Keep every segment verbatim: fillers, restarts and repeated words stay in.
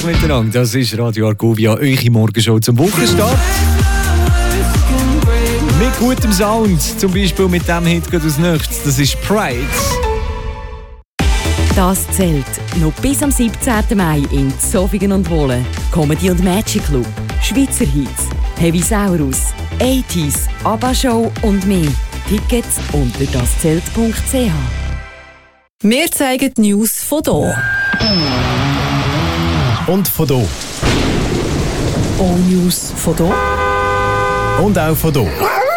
gemütlich miteinander. Das ist Radio Argovia, eure Morgenshow zum Wochenstart. Mit gutem Sound, zum Beispiel mit dem Hit geht aus Nichts. Das ist Pride. Das zählt noch bis am siebzehnten Mai in Zofingen und Wohlen. Comedy und Magic Club, Schweizer Hits, Heavy Saurus, achtziger, ABBA Show und mehr. Tickets unter daszelt punkt c h. Wir zeigen die News von hier. Und von hier. All News von hier. Und auch von hier.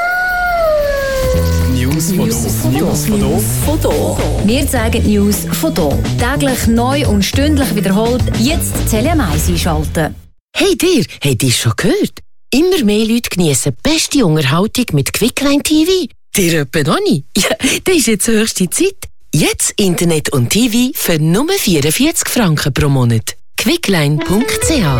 News von hier. News von hier. Wir zeigen die News von hier. Täglich neu und stündlich wiederholt. Jetzt Tele am eins einschalten. Hey dir, habt ihr schon gehört? Immer mehr Leute genießen beste Unterhaltung mit Quickline T V. Dir etwa noch nicht? Ja, das ist jetzt höchste Zeit. Jetzt Internet und T V für nur vierundvierzig Franken pro Monat. quickline punkt c h.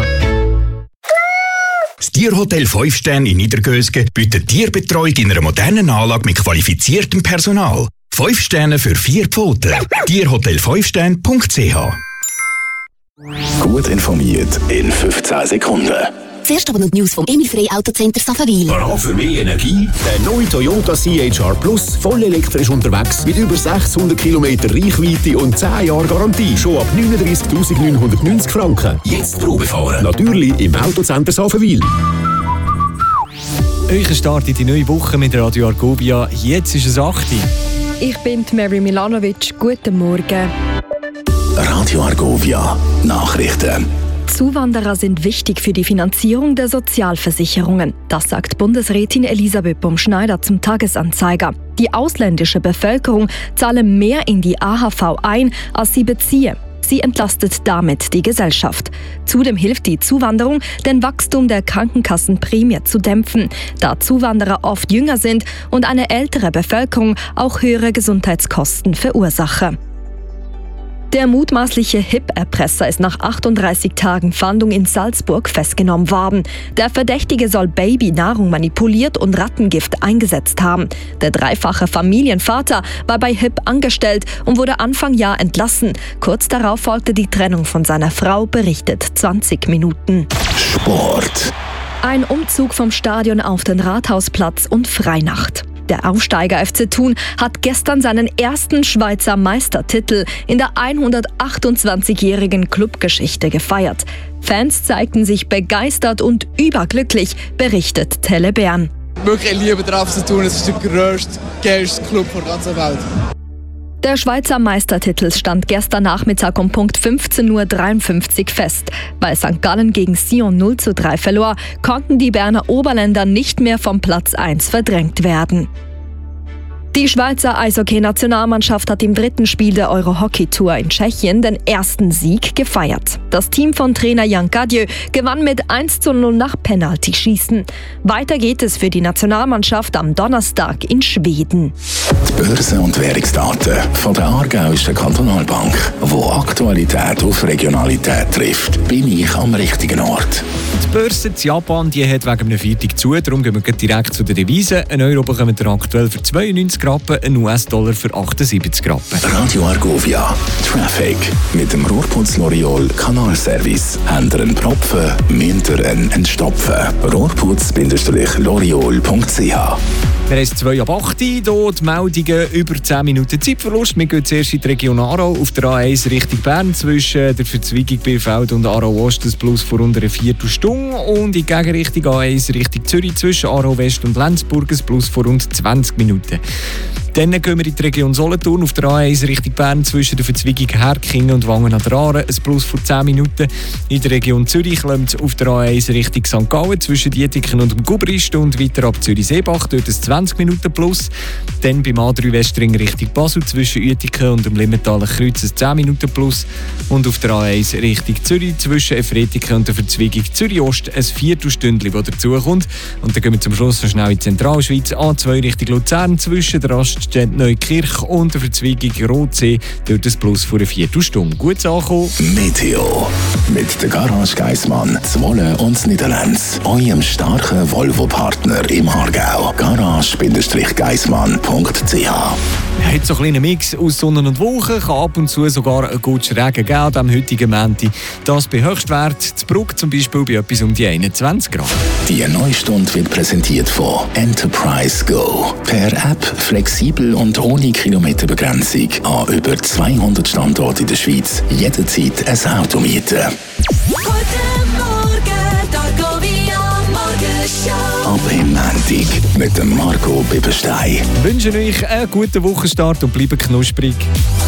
Das Tierhotel fünf Sterne in Niedergösgen bietet Tierbetreuung in einer modernen Anlage mit qualifiziertem Personal. fünf Sterne für vier Pfoten. tierhotel fünf sterne punkt c h. Gut informiert in fünfzehn Sekunden. Zuerst aber noch die News vom Emil Frey Autocenter Saffenwil. Parat für mehr Energie? Der neue Toyota C H R Plus, voll elektrisch unterwegs, mit über sechshundert Kilometer Reichweite und zehn Jahre Garantie. Schon ab neununddreissigtausendneunhundertneunzig Franken. Jetzt Probefahren. Natürlich im Autocenter Saffenwil. Euch startet die neue Woche mit Radio Argovia. Jetzt ist es acht Uhr. Ich bin Mary Milanovic. Guten Morgen. Radio Argovia. Nachrichten. Zuwanderer sind wichtig für die Finanzierung der Sozialversicherungen. Das sagt Bundesrätin Elisabeth Bumschneider zum Tagesanzeiger. Die ausländische Bevölkerung zahle mehr in die A H V ein, als sie beziehe. Sie entlastet damit die Gesellschaft. Zudem hilft die Zuwanderung, den Wachstum der Krankenkassenprämie zu dämpfen, da Zuwanderer oft jünger sind und eine ältere Bevölkerung auch höhere Gesundheitskosten verursache. Der mutmaßliche H I P-Erpresser ist nach achtunddreißig Tagen Fahndung in Salzburg festgenommen worden. Der Verdächtige soll Babynahrung manipuliert und Rattengift eingesetzt haben. Der dreifache Familienvater war bei H I P angestellt und wurde Anfang Jahr entlassen. Kurz darauf folgte die Trennung von seiner Frau, berichtet zwanzig Minuten. Sport. Ein Umzug vom Stadion auf den Rathausplatz und Freinacht. Der Aufsteiger F C Thun hat gestern seinen ersten Schweizer Meistertitel in der hundertachtundzwanzigjährigen Clubgeschichte gefeiert. Fans zeigten sich begeistert und überglücklich, berichtet Tele Bern. Wirklich Liebe drauf zu tun, es ist der grösste, geilste Club der ganzen Welt. Der Schweizer Meistertitel stand gestern Nachmittag um Punkt fünfzehn Uhr dreiundfünfzig fest. Weil Sankt Gallen gegen Sion null zu drei verlor, konnten die Berner Oberländer nicht mehr vom Platz eins verdrängt werden. Die Schweizer Eishockey-Nationalmannschaft hat im dritten Spiel der Euro-Hockey-Tour in Tschechien den ersten Sieg gefeiert. Das Team von Trainer Jan Cadieux gewann mit eins zu null nach Penaltyschießen. Weiter geht es für die Nationalmannschaft am Donnerstag in Schweden. Die Börse- und Währungsdaten von der Aargauischen Kantonalbank, wo Aktualität auf Regionalität trifft, bin ich am richtigen Ort. Die Börse in Japan die hat wegen einem Viertag zu, darum gehen wir direkt zu den Devisen. Ein Euro bekommt ihr aktuell für zweiundneunzig Rappen, ein U S-Dollar für achtundsiebzig Rappen. Radio Argovia, Traffic. Mit dem Rohrputz L'Oreal Kanalservice. Habt ihr einen Propfen, müsst ihr einen entstopfen. rohrputz Bindestrich L'Oreal punkt c h. Wir haben zwei ab acht Uhr, hier die Meldungen über zehn Minuten Zeitverlust. Wir gehen zuerst in die Region Aarau auf der A eins Richtung Bern zwischen der Verzweigung Bierfeld und Aarau Ost, das Plus vor unter einer Viertelstunde. Und in die Gegenrichtung A eins Richtung Zürich zwischen Aarau West und Lenzburg, das Plus vor rund zwanzig Minuten. Dann gehen wir in die Region Solothurn auf der A eins Richtung Bern zwischen der Verzweigung Herkingen und Wangen an der Aare, ein Plus vor zehn Minuten. In der Region Zürich klemmt es auf der A eins Richtung Sankt Gallen zwischen Dietiken und dem Gubrist und weiter ab Zürich-Seebach, dort ein zwanzig Minuten Plus. Dann beim A drei Westring Richtung Basel zwischen Uetiken und dem Limmentaler Kreuz ein zehn Minuten Plus. Und auf der A eins Richtung Zürich zwischen Efretiken und der Verzweigung Zürich-Ost ein Viertelstündchen, das dazukommt. Und dann gehen wir zum Schluss noch schnell in die Zentralschweiz. A zwei Richtung Luzern zwischen der Raststätte Neukirch und der Verzweigung Rotsee durch das Plus vor einer Viertelstunde. Gut angekommen. Meteo. Mit der Garage Geissmann, Zwolle und Niederlands. Eurem starken Volvo-Partner im Aargau. garage Geissmann punkt c h. Ja, heute so ein kleiner Mix aus Sonne und Wolken, kann ab und zu sogar ein guter Regen geben am heutigen Montag. Das bei Höchstwert, zu Bruck zum Beispiel bei etwas um die einundzwanzig Grad. Die neue Stunde wird präsentiert von Enterprise Go. Per App flexibel und ohne Kilometerbegrenzung an über zweihundert Standorten in der Schweiz jederzeit ein Auto mieten. Guten Morgen, Targovia Morgenshow. Ab im Montag mit dem Marco Bibberstein. Wir wünschen euch einen guten Wochenstart und bleibt knusprig.